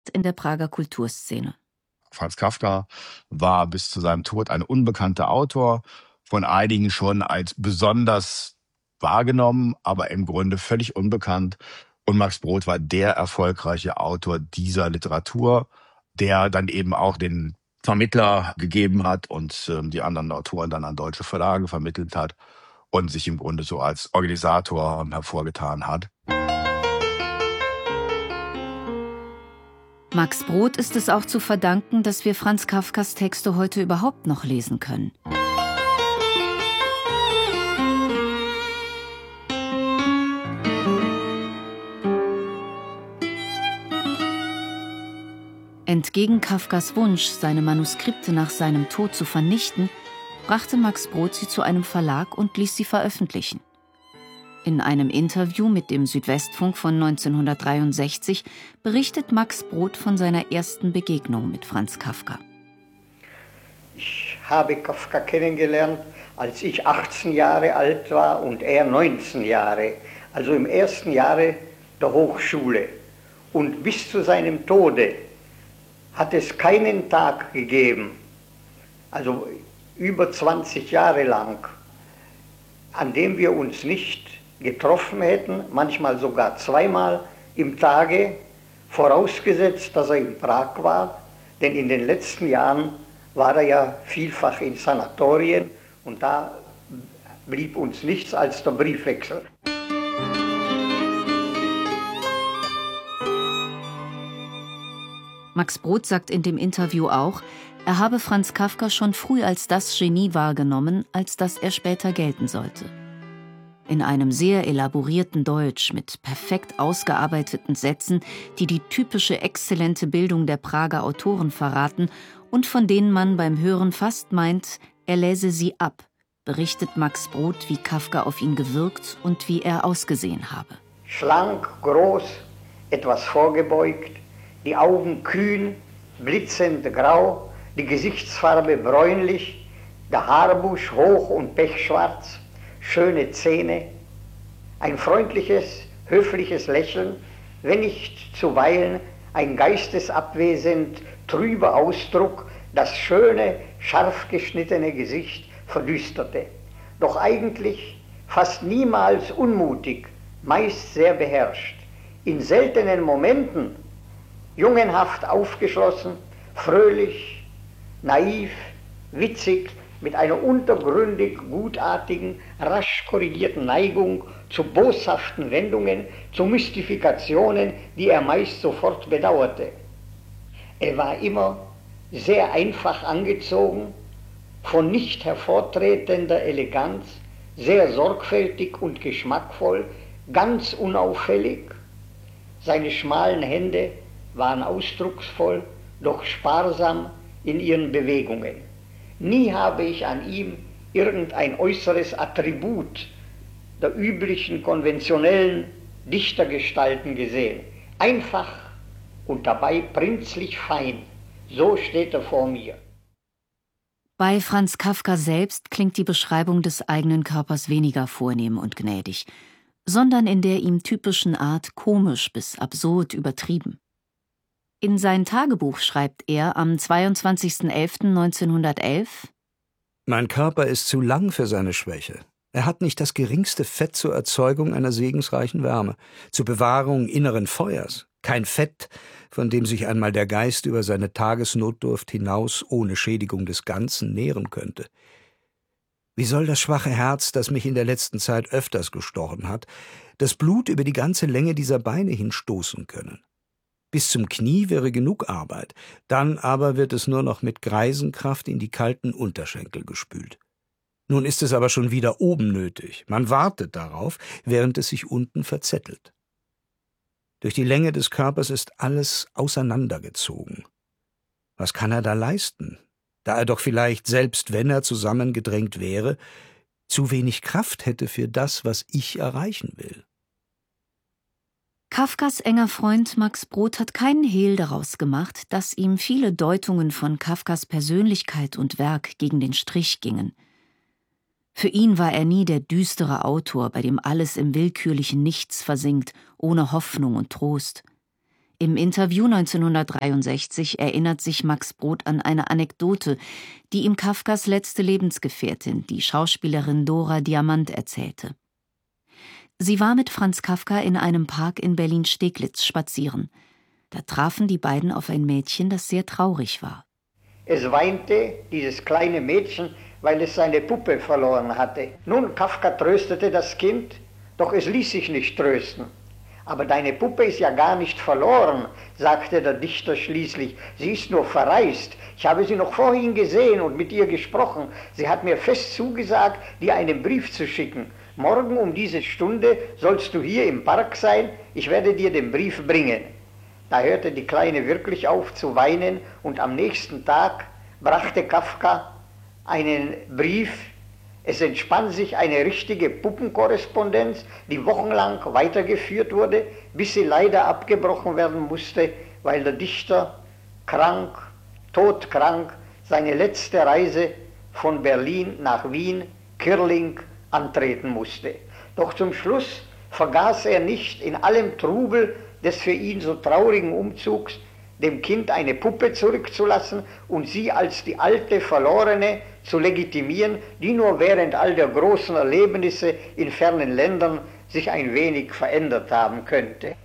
in der Prager Kulturszene. Franz Kafka war bis zu seinem Tod ein unbekannter Autor, von einigen schon als besonders wahrgenommen, aber im Grunde völlig unbekannt. Und Max Brod war der erfolgreiche Autor dieser Literatur, der dann eben auch den Vermittler gegeben hat und die anderen Autoren dann an deutsche Verlage vermittelt hat und sich im Grunde so als Organisator hervorgetan hat. Max Brod ist es auch zu verdanken, dass wir Franz Kafkas Texte heute überhaupt noch lesen können. Entgegen Kafkas Wunsch, seine Manuskripte nach seinem Tod zu vernichten, brachte Max Brod sie zu einem Verlag und ließ sie veröffentlichen. In einem Interview mit dem Südwestfunk von 1963 berichtet Max Brod von seiner ersten Begegnung mit Franz Kafka. Ich habe Kafka kennengelernt, als ich 18 Jahre alt war und er 19 Jahre, also im ersten Jahre der Hochschule. Und bis zu seinem Tode hat es keinen Tag gegeben, also über 20 Jahre lang, an dem wir uns nicht getroffen hätten, manchmal sogar zweimal im Tage, vorausgesetzt, dass er in Prag war, denn in den letzten Jahren war er ja vielfach in Sanatorien und da blieb uns nichts als der Briefwechsel. Max Brod sagt in dem Interview auch, er habe Franz Kafka schon früh als das Genie wahrgenommen, als das er später gelten sollte. In einem sehr elaborierten Deutsch mit perfekt ausgearbeiteten Sätzen, die die typische exzellente Bildung der Prager Autoren verraten und von denen man beim Hören fast meint, er läse sie ab, berichtet Max Brod, wie Kafka auf ihn gewirkt und wie er ausgesehen habe. Schlank, groß, etwas vorgebeugt, die Augen kühn, blitzend grau, die Gesichtsfarbe bräunlich, der Haarbusch hoch und pechschwarz, schöne Zähne, ein freundliches, höfliches Lächeln, wenn nicht zuweilen ein geistesabwesend trüber Ausdruck, das schöne, scharf geschnittene Gesicht verdüsterte. Doch eigentlich fast niemals unmutig, meist sehr beherrscht. In seltenen Momenten jungenhaft aufgeschlossen, fröhlich, naiv, witzig, mit einer untergründig gutartigen, rasch korrigierten Neigung zu boshaften Wendungen, zu Mystifikationen, die er meist sofort bedauerte. Er war immer sehr einfach angezogen, von nicht hervortretender Eleganz, sehr sorgfältig und geschmackvoll, ganz unauffällig. Seine schmalen Hände waren ausdrucksvoll, doch sparsam in ihren Bewegungen. Nie habe ich an ihm irgendein äußeres Attribut der üblichen konventionellen Dichtergestalten gesehen. Einfach und dabei prinzlich fein. So steht er vor mir. Bei Franz Kafka selbst klingt die Beschreibung des eigenen Körpers weniger vornehm und gnädig, sondern in der ihm typischen Art komisch bis absurd übertrieben. In sein Tagebuch schreibt er am 22.11.1911: Mein Körper ist zu lang für seine Schwäche. Er hat nicht das geringste Fett zur Erzeugung einer segensreichen Wärme, zur Bewahrung inneren Feuers. Kein Fett, von dem sich einmal der Geist über seine Tagesnotdurft hinaus ohne Schädigung des Ganzen nähren könnte. Wie soll das schwache Herz, das mich in der letzten Zeit öfters gestochen hat, das Blut über die ganze Länge dieser Beine hinstoßen können? Bis zum Knie wäre genug Arbeit, dann aber wird es nur noch mit Greisenkraft in die kalten Unterschenkel gespült. Nun ist es aber schon wieder oben nötig. Man wartet darauf, während es sich unten verzettelt. Durch die Länge des Körpers ist alles auseinandergezogen. Was kann er da leisten, da er doch vielleicht, selbst wenn er zusammengedrängt wäre, zu wenig Kraft hätte für das, was ich erreichen will? Kafkas enger Freund Max Brod hat keinen Hehl daraus gemacht, dass ihm viele Deutungen von Kafkas Persönlichkeit und Werk gegen den Strich gingen. Für ihn war er nie der düstere Autor, bei dem alles im willkürlichen Nichts versinkt, ohne Hoffnung und Trost. Im Interview 1963 erinnert sich Max Brod an eine Anekdote, die ihm Kafkas letzte Lebensgefährtin, die Schauspielerin Dora Diamant, erzählte. Sie war mit Franz Kafka in einem Park in Berlin-Steglitz spazieren. Da trafen die beiden auf ein Mädchen, das sehr traurig war. Es weinte, dieses kleine Mädchen, weil es seine Puppe verloren hatte. Nun, Kafka tröstete das Kind, doch es ließ sich nicht trösten. Aber deine Puppe ist ja gar nicht verloren, sagte der Dichter schließlich. Sie ist nur verreist. Ich habe sie noch vorhin gesehen und mit ihr gesprochen. Sie hat mir fest zugesagt, dir einen Brief zu schicken. Morgen um diese Stunde sollst du hier im Park sein. Ich werde dir den Brief bringen. Da hörte die Kleine wirklich auf zu weinen und am nächsten Tag brachte Kafka einen Brief. Es entspann sich eine richtige Puppenkorrespondenz, die wochenlang weitergeführt wurde, bis sie leider abgebrochen werden musste, weil der Dichter krank, todkrank, seine letzte Reise von Berlin nach Wien, Kirling, antreten musste. Doch zum Schluss vergaß er nicht in allem Trubel des für ihn so traurigen Umzugs, dem Kind eine Puppe zurückzulassen und sie als die alte Verlorene zu legitimieren, die nur während all der großen Erlebnisse in fernen Ländern sich ein wenig verändert haben könnte.